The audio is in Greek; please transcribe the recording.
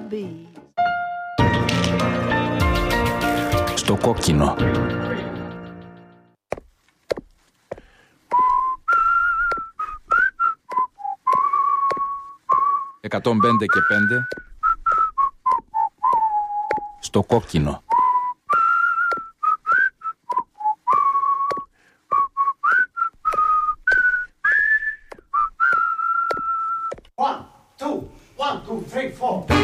be. Στο κόκκινο. «105 και 5» στο κόκκινο. One, two, three, four.